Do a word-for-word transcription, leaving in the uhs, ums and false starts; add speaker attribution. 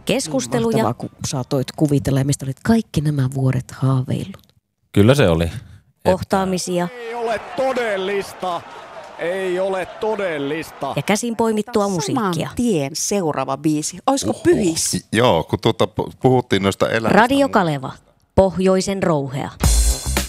Speaker 1: Keskusteluja.
Speaker 2: Mahtavaa, kun saatoit kuvitella, mistä olit kaikki nämä vuodet haaveillut.
Speaker 3: Kyllä se oli.
Speaker 1: Kohtaamisia.
Speaker 4: Ei ole todellista. Ei ole todellista.
Speaker 1: Ja käsin poimittua musiikkia.
Speaker 2: Saman tien seuraava biisi. Olisiko pyhissä?
Speaker 5: Joo, kun tuota puhuttiin noista elämistä.
Speaker 1: Radio Kaleva. Pohjoisen rouhea.